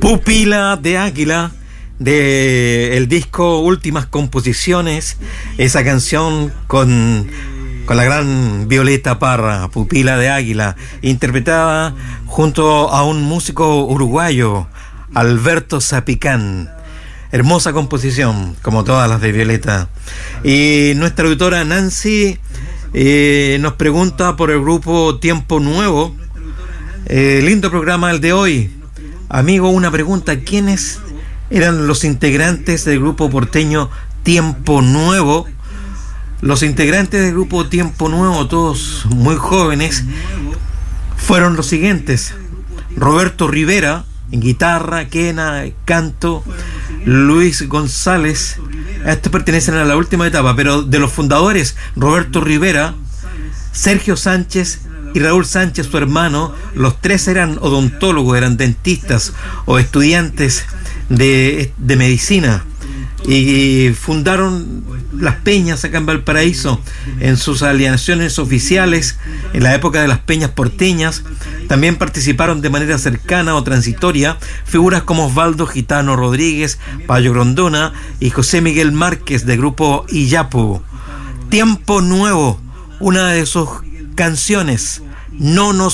Pupila de Águila, de el disco Últimas Composiciones, esa canción con la gran Violeta Parra, Pupila de Águila, interpretada junto a un músico uruguayo, Alberto Zapicán. Hermosa composición, como todas las de Violeta. Y nuestra auditora Nancy nos pregunta por el grupo Tiempo Nuevo. Lindo programa el de hoy. Amigo, una pregunta: ¿quiénes eran los integrantes del grupo porteño Tiempo Nuevo? Los integrantes del grupo Tiempo Nuevo, todos muy jóvenes, fueron los siguientes: Roberto Rivera en guitarra, quena, canto, Luis González. Estos pertenecen a la última etapa, pero de los fundadores, Roberto Rivera, Sergio Sánchez y Raúl Sánchez, su hermano. Los tres eran odontólogos, eran dentistas o estudiantes de medicina, y fundaron las peñas acá en Valparaíso en sus alineaciones oficiales en la época de las peñas porteñas. También participaron de manera cercana o transitoria figuras como Osvaldo Gitano Rodríguez, Payo Grondona y José Miguel Márquez de grupo Iyapu. Tiempo Nuevo, una de sus canciones, No nos